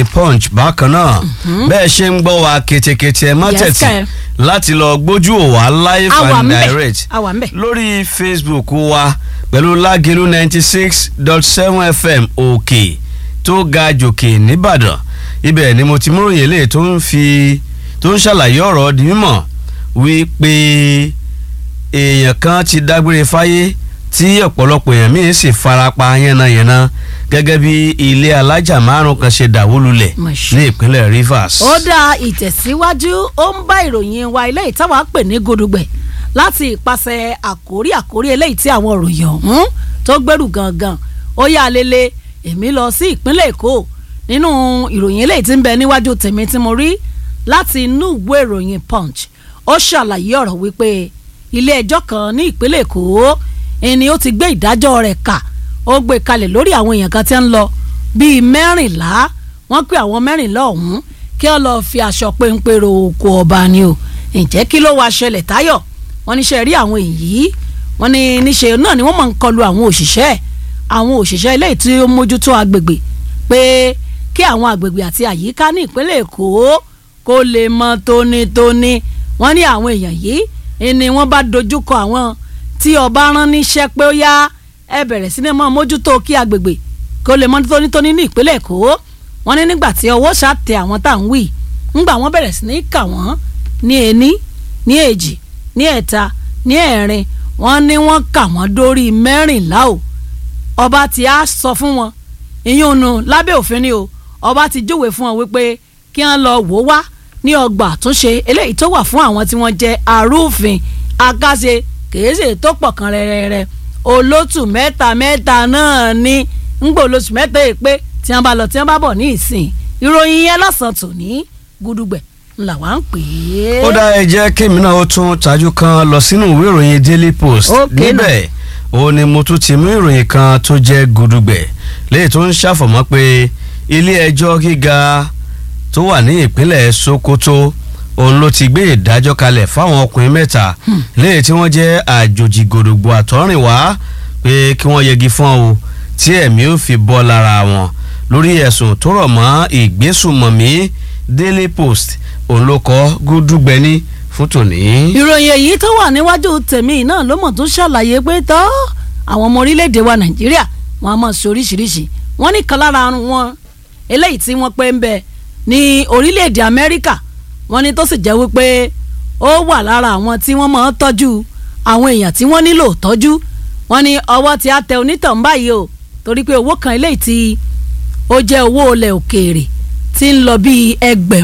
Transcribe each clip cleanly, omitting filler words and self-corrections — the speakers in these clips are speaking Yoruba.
ìròyìn Punch bákan náà bẹ́ẹ̀ ṣe ń gbọ́ wa ketekete ẹ má tẹ̀tì láti lọ gbójú òwà live and direct lórí Facebook wa pẹ̀lú Lágelú 96.7 FM òkè tó ga jòkè nìbàdàn ibẹ̀ ni mo ti mú ròyìn eléyìí tó ń ṣàlàyé ọ̀rọ̀ di mímọ̀ wípé èèyàn kan ti dágbére fáyé tí ọ̀pọ̀lọpọ̀ èèyàn míì sì farapa yánnayànna gẹ́gẹ́ bí ilé alájà márùn kan ṣe dàwó lulẹ̀ ní ìpínlẹ̀ Rivers. ó dá ìtẹ̀síwájú ó ń bá ìròyìn wa ilé ìtawà pè ní gudugbẹ̀ láti ìpasẹ̀ àkórí eléyìí tí àwọn òròyìn ọ̀hún tó gbẹ́rù gangan ó yà lélẹ̀ èmi lọ sí ìpínlẹ̀ Èkó nínú ìròyìn eléyìí tí ń bẹ níwájú tèmi tí mo rí láti inú ìwé ìròyìn Punch ó ṣàlàyé ọ̀rọ̀ wípé ilé ẹjọ́ kan ní ìpínlẹ̀ Èkó ẹni ó ti gbé ìdájọ́ rẹ̀ kà ó gbé kalẹ̀ lórí àwọn èèyàn kan tí ń lọ bíi 14 wọ́n pé àwọn 14 ọ̀hún kí wọ́n lọ́ọ́ fi aṣọ péńpérò oko ọba ni o ǹjẹ́ kí ló wá ṣẹlẹ̀ Táyọ̀ wọ́n níṣẹ́ rí àwọn èyí wọ́n ní níṣẹ́ náà ni wọ́n máa ń kọlu àwọn òṣìṣẹ́ eléyìí tí ó mójútó agbègbè pé kí àwọn agbègbè àti àyíká ní ìpínlẹ̀ Èkó kó lè mọ́ tónítóní wọ́n ní àwọn èèyàn yìí ni wọ́n bá dojúkọ àwọn tí ọba rán níṣẹ́ pé ó yá ẹ bẹ̀rẹ̀ sí ní mọ́ mójútó kí agbègbè kó lè mọ́ tónítóní ní ìpínlẹ̀ Èkó wọ́n ní nígbà tí ọwọ́ ṣàtẹ àwọn tá à ń wí ńgbà wọ́n bẹ̀rẹ̀ sí ní kà wọ́n ní ení ní èjì ní ẹ̀ta ní ẹ̀rin wọ́n ní wọ́n kà wọ́n dórí 14 o ọba ti á sọ fún wọn ìyún nu lábẹ́ òfin ni o ọba ti júwe fún wọn wípé kí wọ́n lọ wò wá ní ọgbà àtúnṣe eléyìí tó wà fún àwọn tí wọ́n jẹ́ arúfin akáṣe kèéṣe tó pọ̀ kan rẹ̀rẹ̀rẹ̀ olóṣù mẹ́ta náà ní ńgbò olóṣù mẹ́ta yìí pé tí wọ́n bá lọ tí wọ́n bá bọ̀ ní ìsìn ìròyìn yẹn lọ́sàn-án tòní gudugbẹ̀ ńlá wa ń pè é. ó dá ẹ jẹ́ kémi náà ó tún tajú kan lọ sínú ìwé ìròyìn Daily Post níbẹ̀ ó ní mo tún ti mú ìròyìn kan tó jẹ́ gudugbẹ̀ léyìí tó ń ṣàfọ̀mọ́ pé ilé ẹjọ́ gíga tó wà ní ìpínlẹ̀ Sokoto òun ló ti gbé ìdájọ́ kalẹ̀ fáwọn ọkùnrin 3 léyìí tí wọ́n jẹ́ àjòjì gòdògbò àtọ́rìnwá pé kí wọ́n yẹgi fún o tí ẹ̀mí ò fi bọ́ lára wọn lórí ẹ̀sùn tó rọ̀ mọ́ ìgbésùmọ̀mí Daily Post òun ló kọ gúdúgbẹ́ni fún tòní. ìròyìn èyí tó wà níwájú tèmi náà ló mọ̀ tó ṣàlàyé pé tọ́ àwọn ọmọ orílẹ̀-èdè wa Nàìjíríà wọn a máa ṣe oríṣiríṣi wọn ní kan lára wọn eléyìí tí wọ́n pé ń bẹ ní orílẹ̀-èdè Amẹ́ríkà wọ́n ní tó sì jẹ́ wípé ó wà lára àwọn tí wọ́n máa ń tọ́jú àwọn èèyàn tí wọ́n nílò tọ́jú wọ́n ní ọwọ́ tí a tẹ onítàn báyìí o torí pé owó kan eléyìí tí ó jẹ́ owó ilẹ̀ òkèèrè tí ń lọ bíi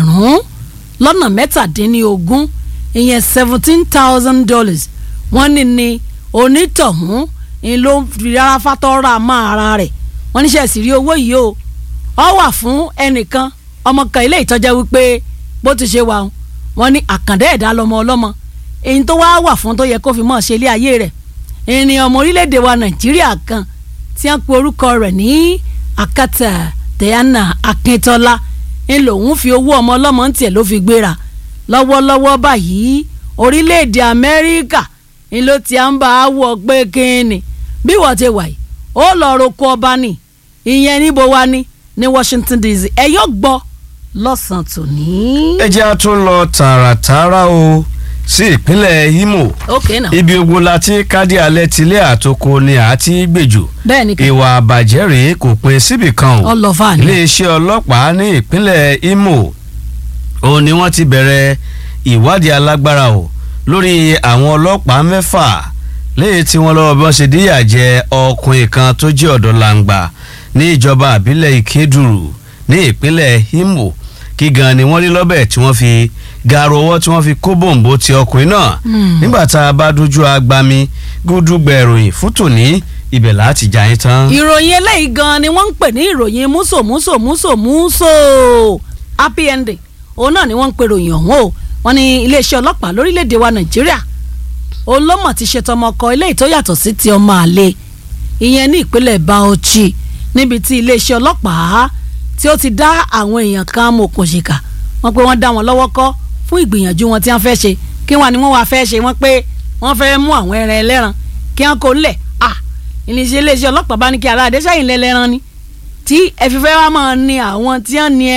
$17,000 ìyẹn $17,000 wọ́n ní onítọ̀hún ń ló fi rárá fátọ́ra máa ara rẹ̀ wọ́n níṣẹ́ sì rí owó yìí o ọ wà fún ẹnìkan ọmọ kan ilé ìtọ́jà wípé bó ti ṣe wà wọ́n ní àkàndá ẹ̀dá lọ́mọ ọlọ́mọ èyí tó wà fún tó yẹ kó fi mọ̀ ṣe ilé ayé rẹ̀ ènìyàn ọmọ orílẹ̀-èdè wa Nàìjíríà kan tí wọ́n pe orúkọ rẹ̀ ní Akata Diana Akíntọ́lá ń lòun fi owó ọmọ ọlọ́mọ ń tiẹ̀ ló fi gbéra lọ́wọ́lọ́wọ́ báyìí orílẹ̀-èdè Amẹ́ríkà ń ló ti à ń bá a wọ̀ pé kíni bí wọ́n ti wà yìí ó lọ roko ọba ní ìyẹn níbo wá ní Washington DC ẹ yóò gbọ́ lọ́sàn-án tòní. ẹ jẹ́ a tún lọ tààràtààrà o sí ìpínlẹ̀ Imo ibi ogun láti kádì alẹ́ tilé àtòkò ni àti gbèjò ìwà àbàjẹ́ rèé kò pin síbì kan o iléeṣẹ́ ọlọ́pàá ní ìpínlẹ̀ Imo òun ni wọ́n ti bẹ̀rẹ̀ ìwádìí alágbára o lórí àwọn ọlọ́pàá 6 léyìí tí wọ́n lọ́wọ́ bí wọ́n ṣe díyà jẹ ọkùnrin kan tó jẹ́ ọ̀dọ́ làǹgbà ní ìjọba àbílẹ̀ Ìkédùrú ní ìpínlẹ̀ Imo kí gan ni wọ́n rí lọ́bẹ̀ tí wọ́n fi gaaro ọwọ́ tí wọ́n fi kó bòǹbò ti ọkùnrin náà nígbà tá a bá dojú agbami gúdúgbẹ̀ ìròyìn fún tòní ibẹ̀ láti jà yín tán. ìròyìn eléyìí gan ni wọ́n ń pè ní ìròyìn músò happy ending òun náà ni wọ́n ń pè ròyìn ọ̀hún o wọ́n ní iléeṣẹ́ ọlọ́pàá lórílẹ̀‐èdè wa Nàìjíríà olómọ̀ ti ṣètò ọmọkọ eléyìí tó yàtọ̀ sí ti ọmọ àlè ìyẹn ní ìpínlẹ̀ Bauchi níbi tí iléeṣẹ́ ọlọ́pàá tí ó ti dá àwọn èèyàn kan mọ̀kànṣìkà wọ́n pé wọ́n dá wọn lọ́wọ́ kọ́ fún ìgbìyànjú wọn tí wọ́n fẹ́ ṣe kí wọ́n ni wọ́n wá fẹ́ ṣe wọ́n pé wọ́n fẹ́ mú àwọn ẹran ẹlẹ́ran kí wọ́n kó lẹ̀ iléeṣẹ́ ọlọ́pàá bá ní kí ara àdéṣẹ́yìn lẹ́lẹ́ran ni tí ẹ fi fẹ́ wá máa ní àwọn tí wọ́n ní